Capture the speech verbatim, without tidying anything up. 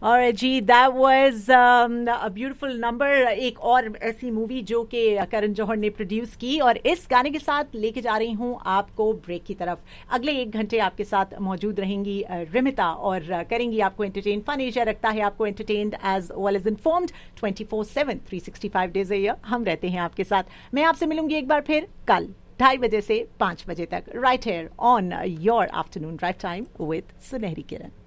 और जी that was a beautiful number. एक और ऐसी मूवी जो कि करण जौहर ने प्रोड्यूस की, और इस गाने के साथ लेके जा रही हूँ आपको ब्रेक की तरफ। अगले एक घंटे आपके साथ मौजूद रहेंगी अ, रिमिता, और अ, करेंगी आपको एंटरटेन। फन एशिया रखता है आपको entertained as well as informed twenty four seven three sixty five days a year हम रहते हैं आपके साथ। मैं आपसे मिलूंगी एक बार फिर कल ढाई बजे से पांच बजे तक, right hair on your afternoon drive time with सुनहरी किरण।